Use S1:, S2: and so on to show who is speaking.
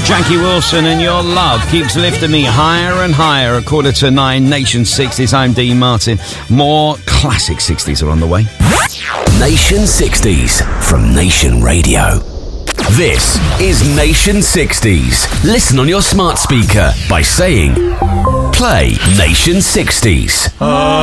S1: Jackie Wilson and Your Love keeps lifting me higher and higher. 9:15, Nation 60s. I'm Dean Martin. More classic 60s are on the way.
S2: Nation 60s from Nation Radio. This is Nation 60s. Listen on your smart speaker by saying, play Nation 60s.